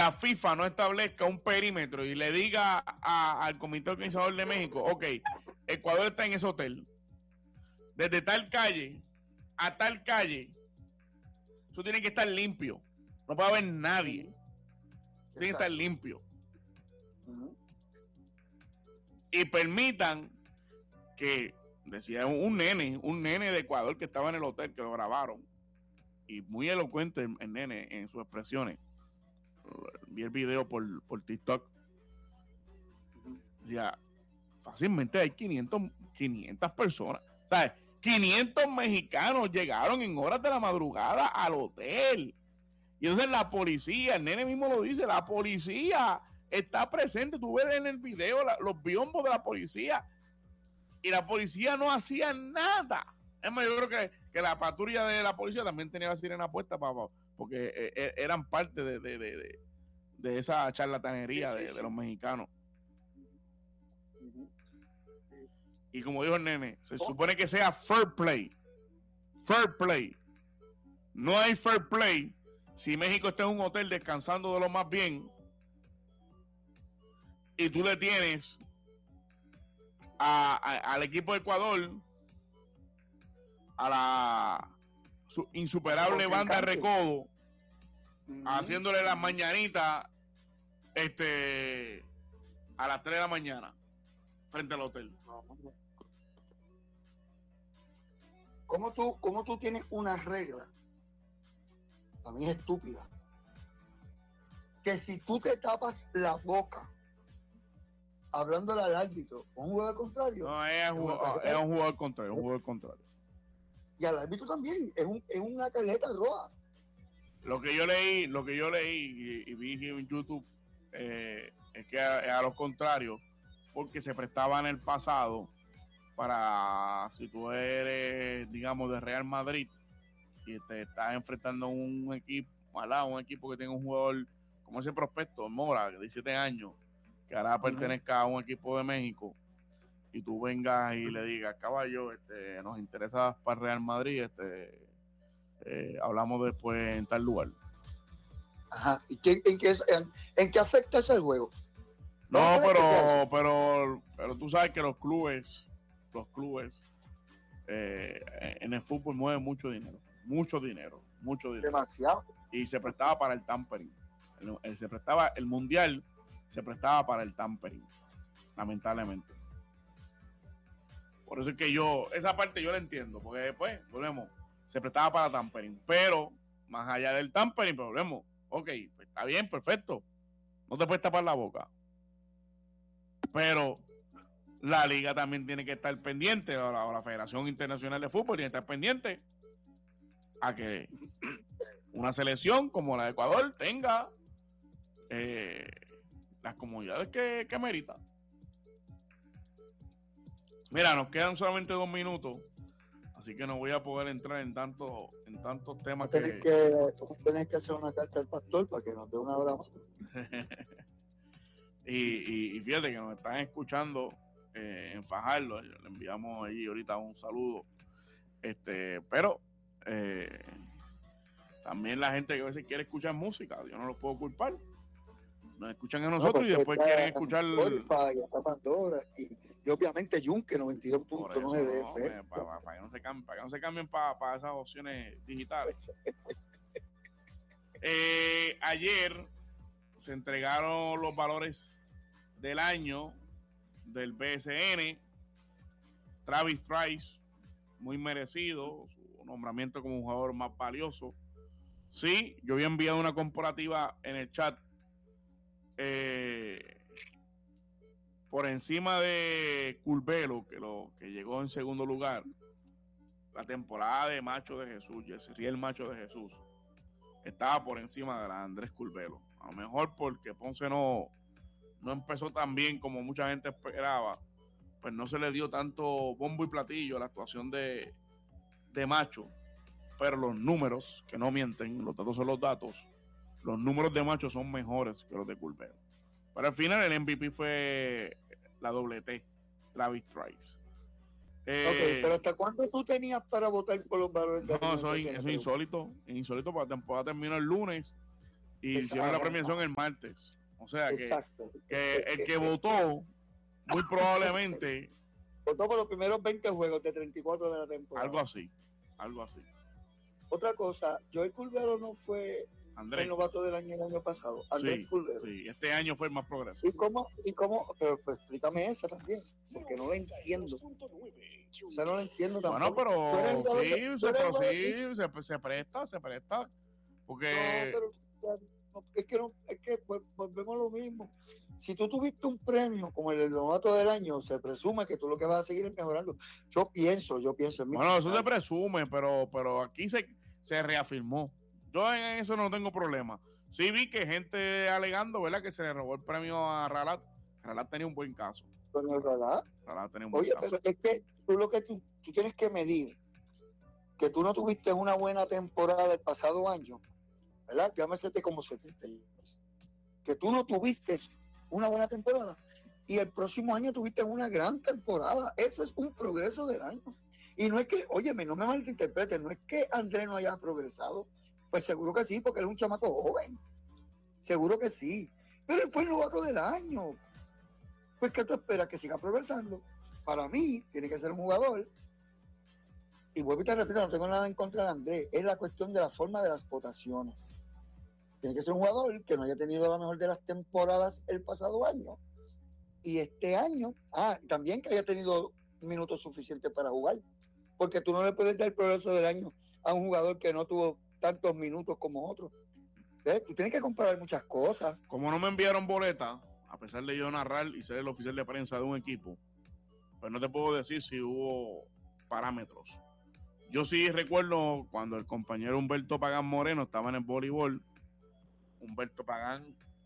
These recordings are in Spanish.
la FIFA no establezca un perímetro y le diga al comité organizador de México, ok, Ecuador está en ese hotel, desde tal calle a tal calle, eso tiene que estar limpio, no puede haber nadie, tiene que estar limpio. Y permitan que, decía un nene de Ecuador que estaba en el hotel, que lo grabaron, y muy elocuente el nene en sus expresiones. Vi el video por TikTok. Ya, fácilmente hay 500 personas. ¿Sabes? 500 mexicanos llegaron en horas de la madrugada al hotel. Y entonces la policía, el nene mismo lo dice, la policía está presente. Tú ves en el video los biombos de la policía. Y la policía no hacía nada. Es más, yo creo que la patrulla de la policía también tenía la sirena puesta porque eran parte de esa charlatanería de los mexicanos. Y como dijo el nene, se supone que sea fair play. Fair play. No hay fair play si México está en un hotel descansando de lo más bien y tú le tienes al equipo de Ecuador, a la insuperable banda de Recodo, haciéndole las mañanitas a las 3 de la mañana frente al hotel. ¿Cómo tú tienes una regla? A mí es estúpida. Que si tú te tapas la boca hablándole al árbitro con un jugador contrario. No, es un jugador contrario. Y al árbitro también, es una tarjeta roja. Lo que yo leí y vi en YouTube es que a los contrarios, porque se prestaba en el pasado para, si tú eres, digamos, de Real Madrid y te estás enfrentando a un equipo que tenga un jugador como ese prospecto, Mora, de 17 años, que ahora pertenezca a un equipo de México, y tú vengas y le digas, caballo, nos interesa para Real Madrid, hablamos después en tal lugar. Ajá. ¿Y en qué afecta ese juego? No, pero tú sabes que los clubes en el fútbol mueven mucho dinero. Demasiado. Y se prestaba para el tampering. El mundial se prestaba para el tampering, lamentablemente. Por eso es que esa parte yo la entiendo, porque después, volvemos, se prestaba para tampering, pero más allá del tampering, volvemos, ok, pues está bien, perfecto, no te puedes tapar la boca, pero la liga también tiene que estar pendiente, o la Federación Internacional de Fútbol tiene que estar pendiente a que una selección como la de Ecuador tenga las comodidades que merita. Mira, nos quedan solamente 2 minutos, así que no voy a poder entrar en tantos temas Tienes que hacer una carta al pastor para que nos dé un abrazo. y fíjate que nos están escuchando en Fajardo, le enviamos ahí ahorita un saludo, pero también la gente que a veces quiere escuchar música, yo no los puedo culpar. Nos escuchan a nosotros y después quieren escuchar Spotify, Pandora y obviamente Yunque 92.9 de FM. Para que no se cambien para esas opciones digitales. Ayer se entregaron los valores del año del BSN. Travis Trice, muy merecido, su nombramiento como un jugador más valioso. Sí, yo había enviado una comparativa en el chat. Por encima de Curbelo, que llegó en segundo lugar, la temporada de Macho de Jesús, Yesriel Macho de Jesús, estaba por encima de la de Andrés Curbelo. A lo mejor porque Ponce no empezó tan bien como mucha gente esperaba, pues no se le dio tanto bombo y platillo a la actuación de Macho, pero los números, que no mienten, los datos son los datos, los números de Macho son mejores que los de Curbelo. Pero al final el MVP fue la doble T, Travis Trice. Pero ¿hasta cuándo tú tenías para votar por los valores? No, eso es insólito. Insólito, porque la temporada terminó el lunes y hicieron la premiación el martes. O sea exacto. que el que votó, muy probablemente... Votó por los primeros 20 juegos de 34 de la temporada. Algo así. Otra cosa, Joel Curbelo no fue Andrés. el novato del año el año pasado. Andrés Curbelo. Sí, este año fue el más progreso. ¿Y cómo? Pero pues, explícame esa también, porque no la entiendo. O sea, no la entiendo tampoco. Bueno, pero sí, se presta. Porque... Es que volvemos a lo mismo. Si tú tuviste un premio como el novato del año, se presume que tú lo que vas a seguir es mejorando. Yo pienso en mí. Bueno, eso se presume, pero aquí se reafirmó. Yo en eso no tengo problema. Sí vi que gente alegando, ¿verdad? Que se le robó el premio a Ralat. Ralat tenía un buen caso. Pero Ralat tenía un buen caso. Pero es que tú tienes que medir que tú no tuviste una buena temporada el pasado año, ¿verdad? Llámese como 70. Que tú no tuviste una buena temporada y el próximo año tuviste una gran temporada. Eso es un progreso del año. Y no es que, óyeme, no me malinterpreten, no es que Andrés no haya progresado. Pues seguro que sí, porque él es un chamaco joven. Seguro que sí. Pero él fue el novato del año. Pues, ¿qué tú esperas? Que siga progresando. Para mí, tiene que ser un jugador. Y vuelvo y te repito, no tengo nada en contra de Andrés. Es la cuestión de la forma de las votaciones. Tiene que ser un jugador que no haya tenido la mejor de las temporadas el pasado año. Y este año, también que haya tenido minutos suficientes para jugar. Porque tú no le puedes dar el progreso del año a un jugador que no tuvo tantos minutos como otro. Tú tienes que comparar muchas cosas. Como no me enviaron boleta, a pesar de yo narrar y ser el oficial de prensa de un equipo, pues no te puedo decir si hubo parámetros. Yo sí recuerdo cuando el compañero Humberto Pagán Moreno estaba en el voleibol. Humberto Pagán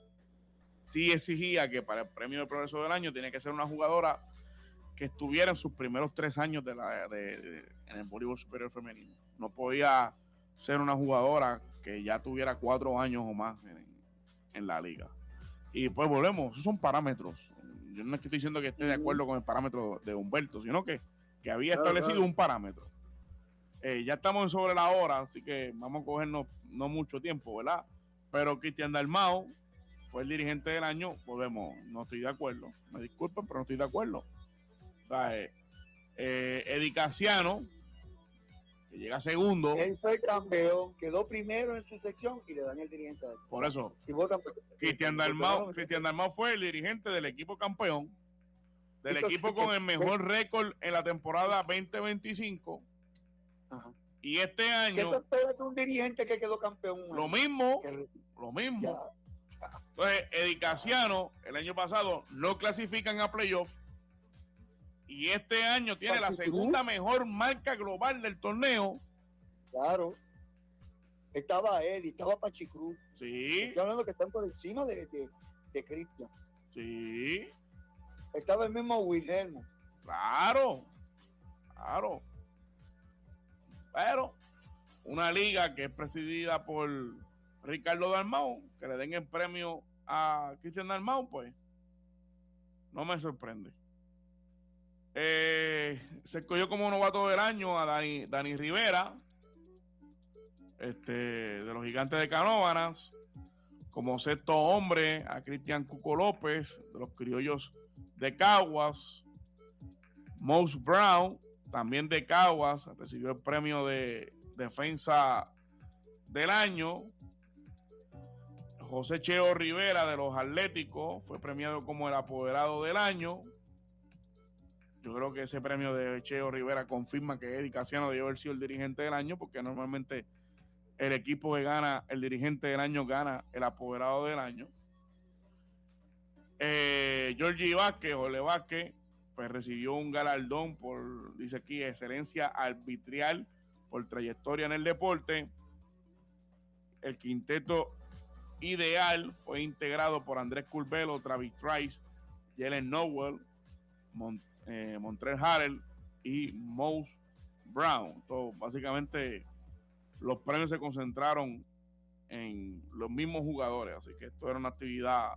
sí exigía que para el premio de progreso del año tiene que ser una jugadora que estuviera en sus primeros 3 años en el voleibol superior femenino. No podía ser una jugadora que ya tuviera 4 años o más en la liga. Y pues volvemos, esos son parámetros. Yo no es que estoy diciendo que esté de acuerdo con el parámetro de Humberto, sino que había establecido un parámetro. Ya estamos sobre la hora, así que vamos a cogernos no mucho tiempo, ¿verdad? Pero Cristian Dalmau fue el dirigente del año. Volvemos, no estoy de acuerdo. Me disculpen, pero no estoy de acuerdo. O sea, Eddie Casiano, que llega segundo. Él fue campeón, quedó primero en su sección y le dan el dirigente. Por eso, Cristian Dalmau fue el dirigente del equipo campeón, del equipo con el mejor récord en la temporada 2025. Ajá. Y este año... ¿Qué tú esperas de un dirigente que quedó campeón? Lo mismo. Entonces, Eddie Casiano, el año pasado, no clasifican a playoff. Y este año tiene la segunda mejor marca global del torneo. Claro. Estaba Eddie, estaba Pachicruz. Sí. Estoy hablando que están por encima de Cristian. Sí. Estaba el mismo Wilhelmo. Claro. Pero una liga que es presidida por Ricardo Dalmau, que le den el premio a Cristian Dalmau, pues no me sorprende. Se escogió como novato del año a Dani Rivera, de los Gigantes de Canóvanas. Como sexto hombre a Cristian Cuco López, de los Criollos de Caguas. Mose Brown, también de Caguas, recibió el premio de defensa del año. José Cheo Rivera, de los Atléticos, fue premiado como el apoderado del año. Yo creo que ese premio de Cheo Rivera confirma que Eddie Casiano debió haber sido el dirigente del año, porque normalmente el equipo que gana el dirigente del año gana el apoderado del año. Georgie Vázquez, Jorge Vázquez, pues recibió un galardón por, dice aquí, excelencia arbitral por trayectoria en el deporte. El quinteto ideal fue integrado por Andrés Curbelo, Travis Trice, Jalen Nowell, Montrell Harrell y Mose Brown. Todo, básicamente los premios se concentraron en los mismos jugadores, así que esto era una actividad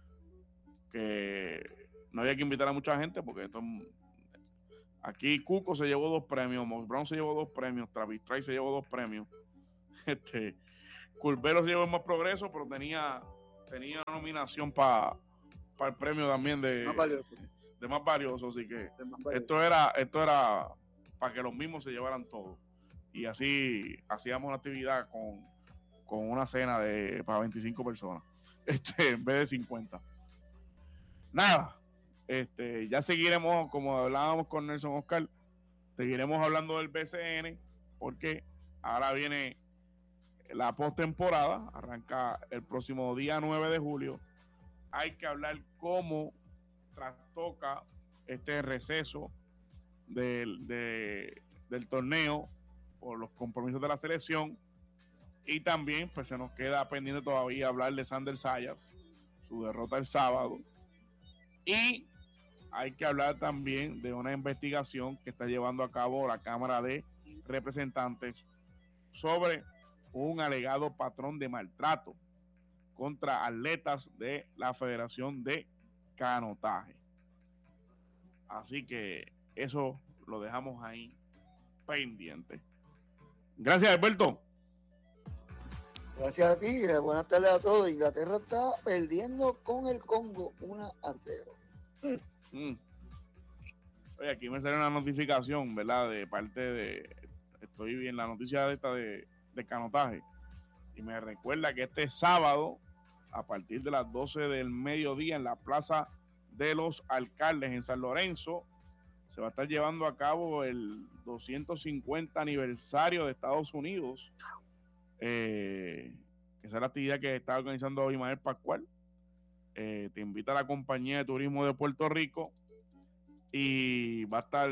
que no había que invitar a mucha gente, porque aquí Cuco se llevó 2 premios, Mose Brown se llevó 2 premios, Travis Trice se llevó 2 premios, Curbelo se llevó más progreso, pero tenía una nominación para el premio también de más valioso, así que esto era para que los mismos se llevaran todo. Y así hacíamos una actividad con una cena para 25 personas, en vez de 50. Nada, ya seguiremos, como hablábamos con Nelson Oscar, seguiremos hablando del BCN, porque ahora viene la postemporada, arranca el próximo día 9 de julio. Hay que hablar cómo trastoca este receso del torneo por los compromisos de la selección, y también pues se nos queda pendiente todavía hablar de Sander Sayas, su derrota el sábado, y hay que hablar también de una investigación que está llevando a cabo la Cámara de Representantes sobre un alegado patrón de maltrato contra atletas de la Federación de Canotaje. Así que eso lo dejamos ahí pendiente. Gracias, Alberto. Gracias a ti, buenas tardes a todos. Inglaterra está perdiendo con el Congo 1-0. Oye, aquí me sale una notificación, ¿verdad? De parte de... Estoy viendo la noticia de canotaje, y me recuerda que este sábado, a partir de las 12 del mediodía, en la Plaza de los Alcaldes en San Lorenzo, se va a estar llevando a cabo el 250 aniversario de Estados Unidos, que es la actividad que está organizando Abimael Pascual. Te invita a la Compañía de Turismo de Puerto Rico, y va a estar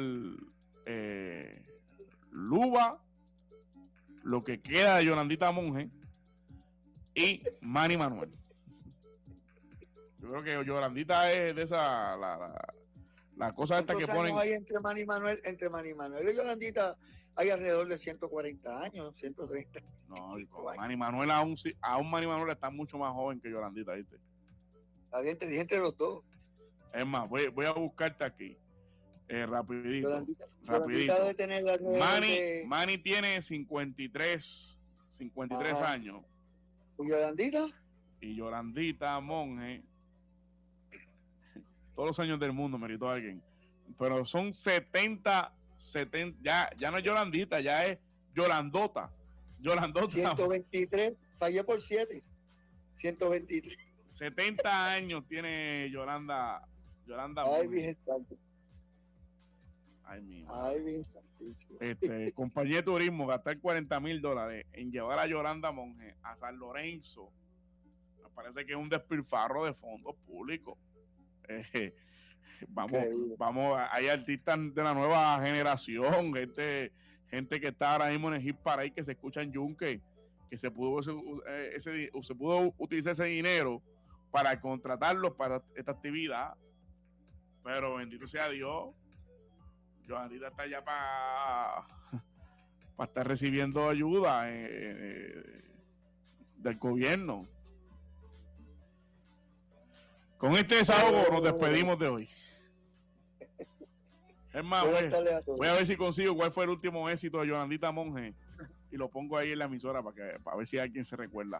Luba, lo que queda de Yolandita Monge y Manny Manuel. Yo creo que Yolandita es de esa la cosa esta que ponen. Hay entre Manny Manuel y Yolandita hay alrededor de 140 años, 130. No, Manny Manuel aún Manny Manuel está mucho más joven que Yolandita, ¿viste? Está bien, te dije entre los dos. Es más, voy a buscarte aquí. Rapidito. Yolandita debe tener la Manny tiene 53 años. ¿Y Yolandita? Y Yolandita Monge, todos los años del mundo, me gritó alguien, pero son 70, ya no es Yolandita, ya es Yolandota. 123, fallé por 7. 123. 70 años tiene Yolanda Ay, Virgen Santa. Ay, Virgen Santísima. Compañía de Turismo, gastar $40,000 en llevar a Yolanda Monge a San Lorenzo, me parece que es un despilfarro de fondos públicos. Vamos, hay artistas de la nueva generación, gente que está ahora mismo en el Hit Parade, que se escucha en Yunque, que se pudo utilizar ese dinero para contratarlos para esta actividad, pero bendito sea Dios, Yolandita está ya para estar recibiendo ayuda del gobierno. Con este desahogo nos despedimos de hoy. Es más, voy a ver si consigo cuál fue el último éxito de Yolandita Monge y lo pongo ahí en la emisora para ver si alguien se recuerda.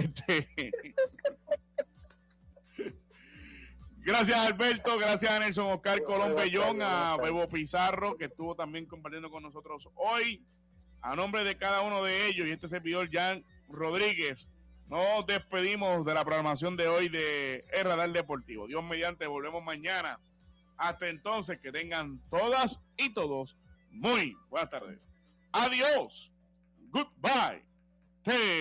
Gracias, Alberto, gracias a Nelson Oscar Colón Bellón, a Bebo Pizarro, que estuvo también compartiendo con nosotros hoy. A nombre de cada uno de ellos y este servidor, Jan Rodríguez, nos despedimos de la programación de hoy de El Radar Deportivo. Dios mediante, volvemos mañana. Hasta entonces, que tengan todas y todos muy buenas tardes. Adiós. Goodbye.